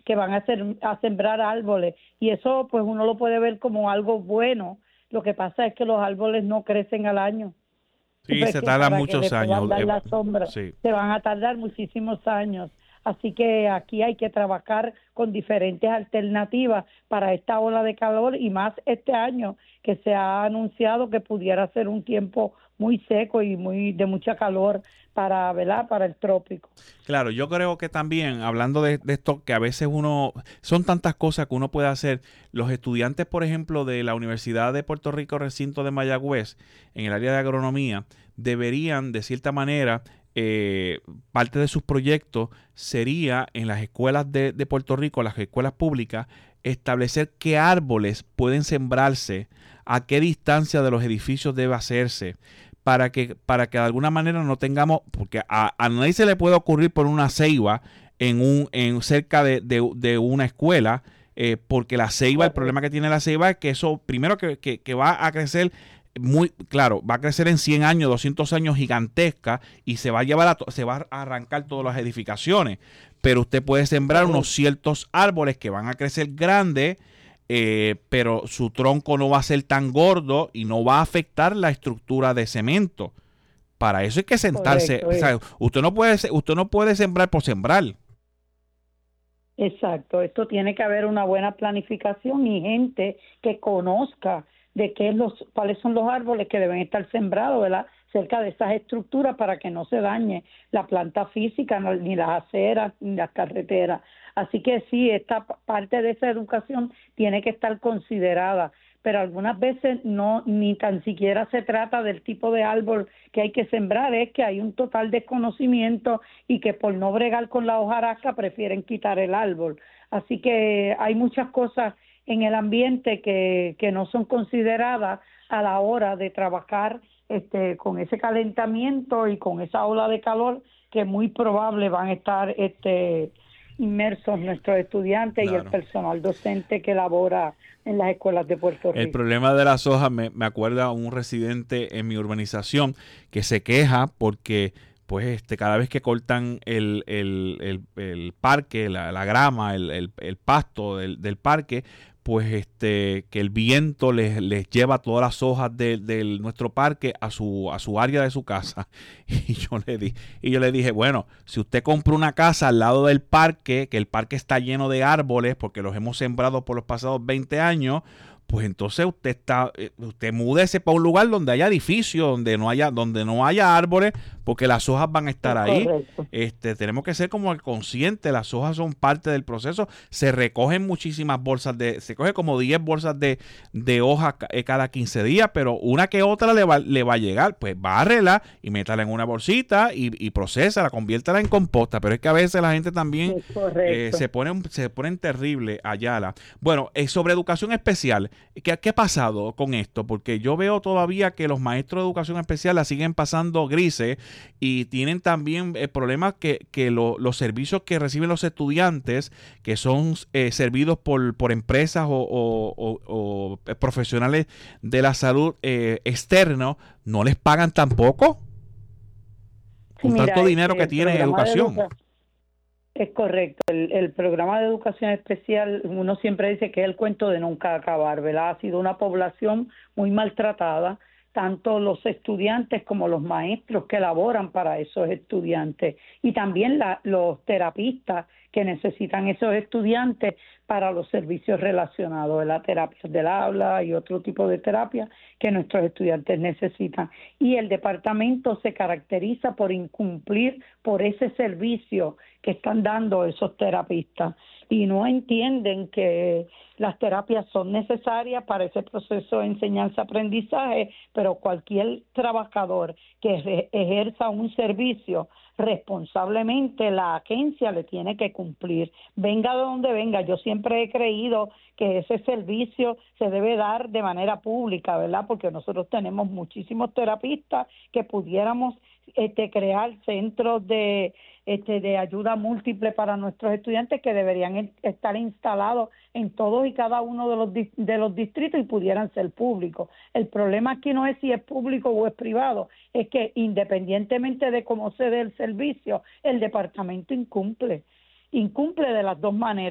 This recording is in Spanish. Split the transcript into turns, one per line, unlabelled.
que van a sembrar árboles, y eso pues uno lo puede ver como algo bueno. Lo que pasa es que los árboles no crecen al año.
Sí,
Pues
se
que
tardan
para que
muchos
le
años.
puedan dar la sombra,
Sí.
se van a tardar muchísimos años. Así que aquí hay que trabajar con diferentes alternativas para esta ola de calor, y más este año que se ha anunciado que pudiera ser un tiempo muy seco y muy de mucha calor para, ¿verdad?, para el trópico.
Claro, yo creo que también, hablando de esto, que a veces son tantas cosas que uno puede hacer. Los estudiantes, por ejemplo, de la Universidad de Puerto Rico, recinto de Mayagüez, en el área de agronomía, deberían, de cierta manera, parte de sus proyectos sería en las escuelas de Puerto Rico, las escuelas públicas, establecer qué árboles pueden sembrarse, a qué distancia de los edificios debe hacerse, para que de alguna manera no tengamos, porque a nadie se le puede ocurrir poner una ceiba en cerca de una escuela, porque la ceiba, el problema
Correcto.
que tiene la ceiba es que eso, primero que va a crecer muy, claro, va a crecer en 100 años, 200 años gigantesca, y se va a llevar se va a arrancar todas las edificaciones, pero usted puede sembrar unos
Correcto.
ciertos árboles que van a crecer grandes, pero su tronco no va a ser tan gordo y no va a afectar la estructura de cemento. Para eso hay que sentarse.
Correcto.
O sea, usted no puede sembrar por sembrar.
Exacto, esto tiene que haber una buena planificación y gente que conozca de cuáles son los árboles que deben estar sembrados, ¿verdad?, cerca de esas estructuras para que no se dañe la planta física, ni las aceras, ni las carreteras. Así que sí, esta parte de esa educación tiene que estar considerada, pero algunas veces no, ni tan siquiera se trata del tipo de árbol que hay que sembrar, es que hay un total desconocimiento y que por no bregar con la hojarasca prefieren quitar el árbol. Así que hay muchas cosas en el ambiente que no son consideradas a la hora de trabajar con ese calentamiento y con esa ola de calor que muy probable van a estar inmersos nuestros estudiantes y el
Claro.
personal docente que labora en las escuelas de Puerto
El
Rico.
problema de las hojas me acuerda a un residente en mi urbanización que se queja porque pues cada vez que cortan el parque, la grama, el pasto del parque, pues que el viento les lleva todas las hojas de nuestro parque a su área de su casa. Y yo le dije, bueno, si usted compra una casa al lado del parque, que el parque está lleno de árboles porque los hemos sembrado por los pasados 20 años, pues entonces usted múdese para un lugar donde haya edificios, donde no haya árboles, porque las hojas van a estar
Es
ahí.
correcto.
Tenemos que ser como el consciente, las hojas son parte del proceso. Se recogen muchísimas se coge como 10 bolsas de hojas cada 15 días, pero una que otra le va a llegar, pues bárrela y métala en una bolsita y procésala, conviértela en composta. Pero es que a veces la gente también
Es correcto.
se ponen terrible allá. Bueno, sobre educación especial, ¿qué ha pasado con esto? Porque yo veo todavía que los maestros de educación especial la siguen pasando grises y tienen también problemas que los servicios que reciben los estudiantes, que son servidos por empresas o profesionales de la salud externos, no les pagan tampoco
Sí,
con tanto
mira,
dinero que
el
tiene en
programa de
educación.
educación es correcto. El programa de educación especial, uno siempre dice que es el cuento de nunca acabar, ¿verdad? Ha sido una población muy maltratada, tanto los estudiantes como los maestros que laboran para esos estudiantes, y también los terapistas que necesitan esos estudiantes para los servicios relacionados a la terapia del habla y otro tipo de terapia que nuestros estudiantes necesitan. Y el departamento se caracteriza por incumplir por ese servicio que están dando esos terapistas, y no entienden que las terapias son necesarias para ese proceso de enseñanza-aprendizaje, pero cualquier trabajador que ejerza un servicio responsablemente, la agencia le tiene que cumplir, venga de donde venga. Yo siempre he creído que ese servicio se debe dar de manera pública, ¿verdad? Porque nosotros tenemos muchísimos terapistas que pudiéramos crear centros de ayuda múltiple para nuestros estudiantes que deberían estar instalados en todos y cada uno de los distritos y pudieran ser públicos. El problema aquí no es si es público o es privado, es que independientemente de cómo se dé el servicio, el departamento incumple de las dos maneras.